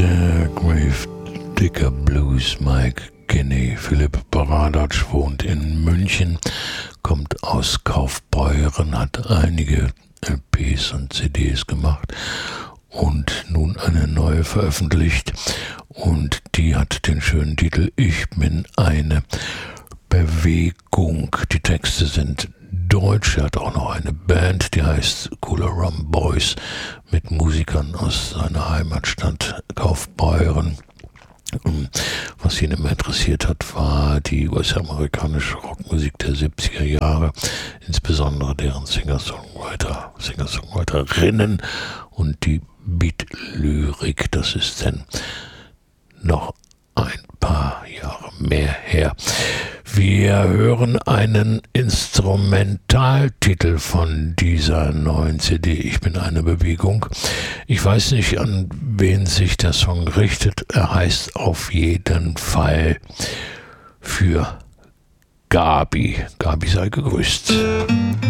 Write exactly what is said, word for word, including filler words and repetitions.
der Grave Digger Blues, Mike Kinney. Philipp Baradatsch wohnt in München, kommt aus Kaufbeuren, hat einige L Ps und C Ds gemacht und nun eine neue veröffentlicht, und die hat den schönen Titel Ich bin eine Bewegung. Die Texte sind deutsch, er hat auch noch eine Band, die heißt Cooler Rum Boys, mit Musikern aus seiner Heimatstadt Kaufbeuren. Was ihn immer interessiert hat, war die U S-amerikanische Rockmusik der siebziger Jahre, insbesondere deren Singer-Songwriter, Singer-Songwriterinnen und die Beat-Lyrik. Das ist denn noch ein paar Jahre mehr her. Wir hören einen Instrumentaltitel von dieser neuen C D, Ich bin eine Bewegung. Ich weiß nicht, an wen sich der Song richtet. Er heißt auf jeden Fall für Gabi. Gabi sei gegrüßt.